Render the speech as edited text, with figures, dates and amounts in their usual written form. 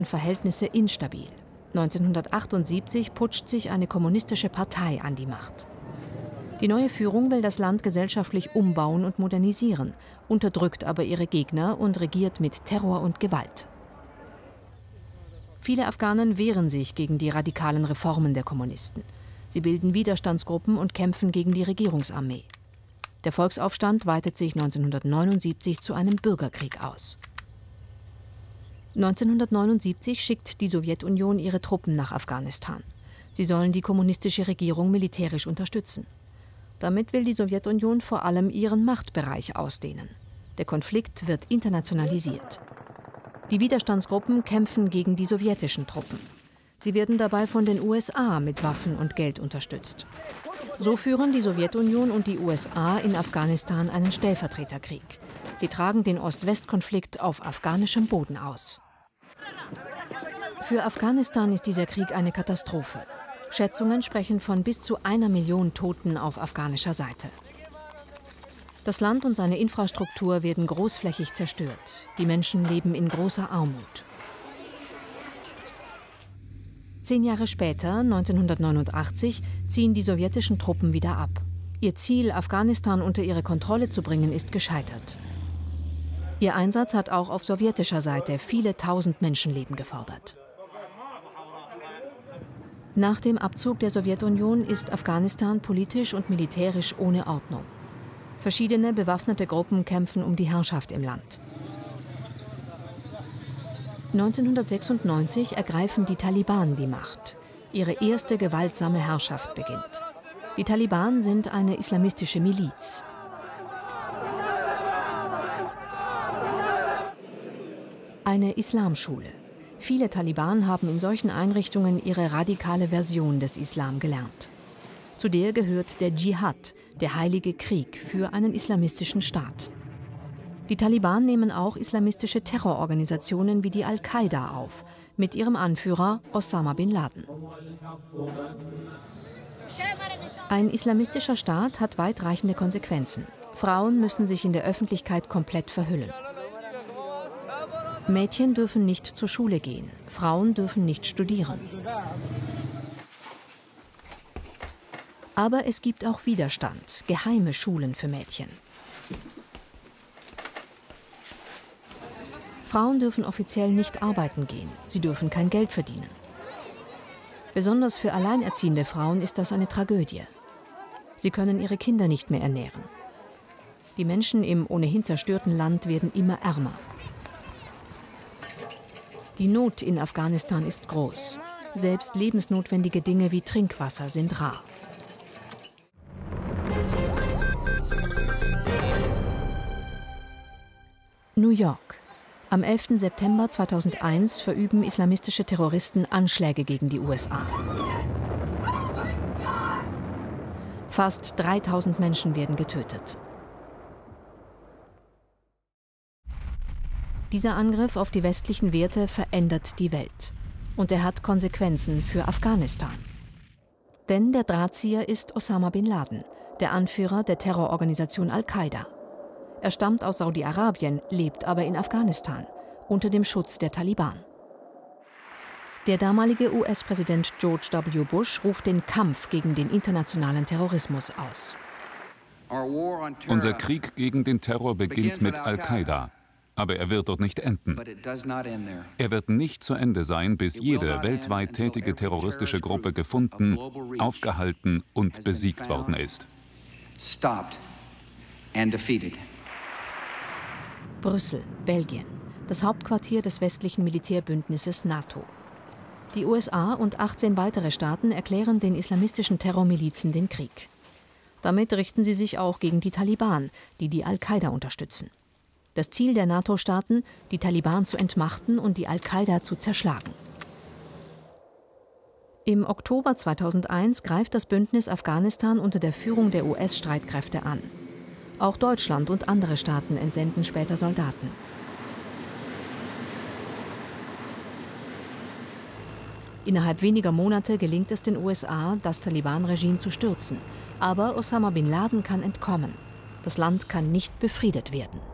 Verhältnisse instabil. 1978 putscht sich eine kommunistische Partei an die Macht. Die neue Führung will das Land gesellschaftlich umbauen und modernisieren, unterdrückt aber ihre Gegner und regiert mit Terror und Gewalt. Viele Afghanen wehren sich gegen die radikalen Reformen der Kommunisten. Sie bilden Widerstandsgruppen und kämpfen gegen die Regierungsarmee. Der Volksaufstand weitet sich 1979 zu einem Bürgerkrieg aus. 1979 schickt die Sowjetunion ihre Truppen nach Afghanistan. Sie sollen die kommunistische Regierung militärisch unterstützen. Damit will die Sowjetunion vor allem ihren Machtbereich ausdehnen. Der Konflikt wird internationalisiert. Die Widerstandsgruppen kämpfen gegen die sowjetischen Truppen. Sie werden dabei von den USA mit Waffen und Geld unterstützt. So führen die Sowjetunion und die USA in Afghanistan einen Stellvertreterkrieg. Sie tragen den Ost-West-Konflikt auf afghanischem Boden aus. Für Afghanistan ist dieser Krieg eine Katastrophe. Schätzungen sprechen von bis zu 1 Million Toten auf afghanischer Seite. Das Land und seine Infrastruktur werden großflächig zerstört. Die Menschen leben in großer Armut. 10 Jahre später, 1989, ziehen die sowjetischen Truppen wieder ab. Ihr Ziel, Afghanistan unter ihre Kontrolle zu bringen, ist gescheitert. Ihr Einsatz hat auch auf sowjetischer Seite viele tausend Menschenleben gefordert. Nach dem Abzug der Sowjetunion ist Afghanistan politisch und militärisch ohne Ordnung. Verschiedene bewaffnete Gruppen kämpfen um die Herrschaft im Land. 1996 ergreifen die Taliban die Macht. Ihre erste gewaltsame Herrschaft beginnt. Die Taliban sind eine islamistische Miliz. Eine Islamschule. Viele Taliban haben in solchen Einrichtungen ihre radikale Version des Islam gelernt. Zu der gehört der Dschihad, der heilige Krieg für einen islamistischen Staat. Die Taliban nehmen auch islamistische Terrororganisationen wie die Al-Qaida auf, mit ihrem Anführer Osama bin Laden. Ein islamistischer Staat hat weitreichende Konsequenzen. Frauen müssen sich in der Öffentlichkeit komplett verhüllen. Mädchen dürfen nicht zur Schule gehen, Frauen dürfen nicht studieren. Aber es gibt auch Widerstand, geheime Schulen für Mädchen. Frauen dürfen offiziell nicht arbeiten gehen, sie dürfen kein Geld verdienen. Besonders für alleinerziehende Frauen ist das eine Tragödie. Sie können ihre Kinder nicht mehr ernähren. Die Menschen im ohnehin zerstörten Land werden immer ärmer. Die Not in Afghanistan ist groß. Selbst lebensnotwendige Dinge wie Trinkwasser sind rar. New York. Am 11. September 2001 verüben islamistische Terroristen Anschläge gegen die USA. Fast 3000 Menschen werden getötet. Dieser Angriff auf die westlichen Werte verändert die Welt. Und er hat Konsequenzen für Afghanistan. Denn der Drahtzieher ist Osama bin Laden, der Anführer der Terrororganisation Al-Qaida. Er stammt aus Saudi-Arabien, lebt aber in Afghanistan, unter dem Schutz der Taliban. Der damalige US-Präsident George W. Bush ruft den Kampf gegen den internationalen Terrorismus aus. Unser Krieg gegen den Terror beginnt mit Al-Qaida. Aber er wird dort nicht enden. Er wird nicht zu Ende sein, bis jede weltweit tätige terroristische Gruppe gefunden, aufgehalten und besiegt worden ist. Brüssel, Belgien, das Hauptquartier des westlichen Militärbündnisses NATO. Die USA und 18 weitere Staaten erklären den islamistischen Terrormilizen den Krieg. Damit richten sie sich auch gegen die Taliban, die die Al-Qaida unterstützen. Das Ziel der NATO-Staaten, die Taliban zu entmachten und die Al-Qaida zu zerschlagen. Im Oktober 2001 greift das Bündnis Afghanistan unter der Führung der US-Streitkräfte an. Auch Deutschland und andere Staaten entsenden später Soldaten. Innerhalb weniger Monate gelingt es den USA, das Taliban-Regime zu stürzen. Aber Osama bin Laden kann entkommen. Das Land kann nicht befriedet werden.